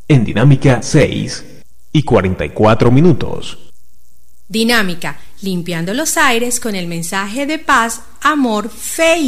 en Dinámica 6:44. Dinámica, limpiando los aires con el mensaje de paz, amor, fe y